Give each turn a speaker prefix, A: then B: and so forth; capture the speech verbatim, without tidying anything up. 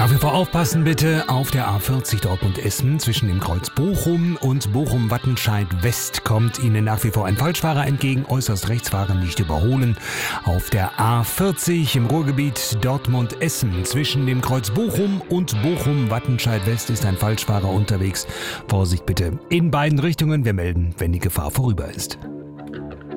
A: Nach wie vor aufpassen bitte auf der A vierzig Dortmund-Essen zwischen dem Kreuz Bochum und Bochum-Wattenscheid-West kommt Ihnen nach wie vor ein Falschfahrer entgegen. Äußerst rechts fahren, nicht überholen. Auf der A vierzig im Ruhrgebiet Dortmund-Essen zwischen dem Kreuz Bochum und Bochum-Wattenscheid-West ist ein Falschfahrer unterwegs. Vorsicht bitte in beiden Richtungen. Wir melden, wenn die Gefahr vorüber ist.